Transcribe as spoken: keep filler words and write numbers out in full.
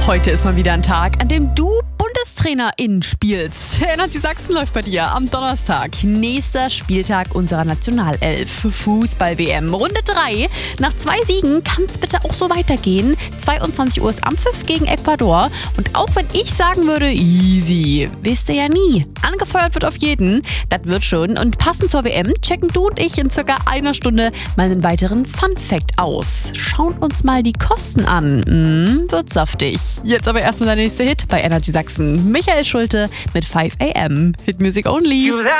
Heute ist mal wieder ein Tag, an dem du BundestrainerInnen spielst. Energy Sachsen läuft bei dir am Donnerstag. Nächster Spieltag unserer Nationalelf. Fußball-W M Runde drei. Nach zwei Siegen kann es bitte auch so weitergehen. zweiundzwanzig Uhr ist Anpfiff gegen Ecuador. Und auch wenn ich sagen würde, easy, wisst ihr ja nie. Angefeuert wird auf jeden. Das wird schon. Und passend zur W M checken du und ich in circa einer Stunde mal einen weiteren Fun-Fact aus. Schauen uns mal die Kosten an. Mm, wird saftig. Jetzt aber erstmal der nächste Hit bei Energy Sachsen. Michael Schulte mit five a m. Hit Music Only.